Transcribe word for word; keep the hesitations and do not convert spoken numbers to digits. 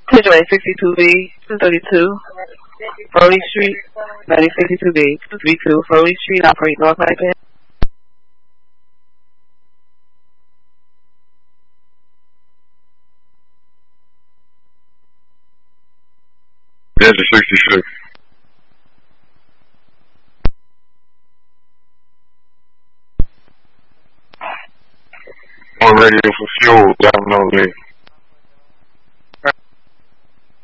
Situation sixty-two B, two thirty-two, Foley Street, ninety sixty-two B, two thirty-two, Foley Street, operate North Ipan. Engine sixty-six. On radio for fuel, down no lane.